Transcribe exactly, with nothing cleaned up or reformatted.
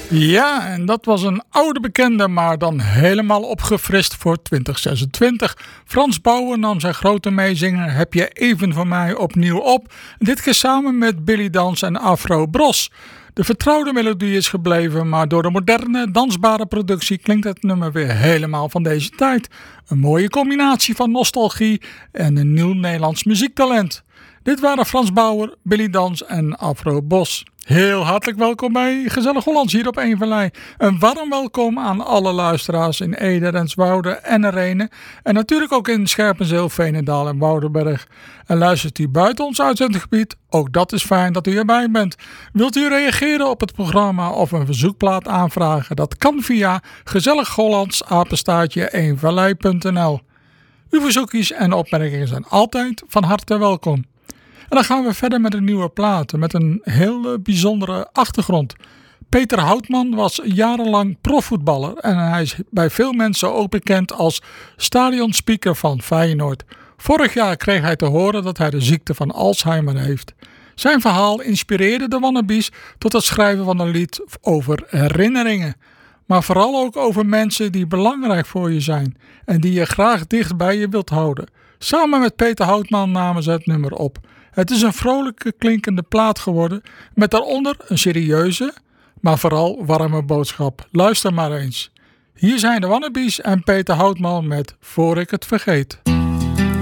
Ja, en dat was een oude bekende, maar dan helemaal opgefrist voor twintig zesentwintig. Frans Bauer nam zijn grote meezinger Heb je even van mij opnieuw op. Dit keer samen met Billy Dans en Afro Bros. De vertrouwde melodie is gebleven, maar door de moderne, dansbare productie klinkt het nummer weer helemaal van deze tijd. Een mooie combinatie van nostalgie en een nieuw Nederlands muziektalent. Dit waren Frans Bauer, Billy Dans en Afro Bos. Heel hartelijk welkom bij Gezellig Hollands hier op Evenlei. Een warm welkom aan alle luisteraars in Ede, Renswoude en Renen. En natuurlijk ook in Scherpenzeel, Veenendaal en Woudenberg. En luistert u buiten ons uitzendgebied? Ook dat is fijn dat u erbij bent. Wilt u reageren op het programma of een verzoekplaat aanvragen? Dat kan via gezellighollands apenstaartje evenlei punt n l. Uw verzoekjes en opmerkingen zijn altijd van harte welkom. En dan gaan we verder met een nieuwe plaat met een heel bijzondere achtergrond. Peter Houtman was jarenlang profvoetballer en hij is bij veel mensen ook bekend als stadionspeaker van Feyenoord. Vorig jaar kreeg hij te horen dat hij de ziekte van Alzheimer heeft. Zijn verhaal inspireerde de Wannabes tot het schrijven van een lied over herinneringen. Maar vooral ook over mensen die belangrijk voor je zijn en die je graag dicht bij je wilt houden. Samen met Peter Houtman namen ze het nummer op. Het is een vrolijke klinkende plaat geworden met daaronder een serieuze, maar vooral warme boodschap. Luister maar eens. Hier zijn de Wannabes en Peter Houtman met Voor ik het vergeet.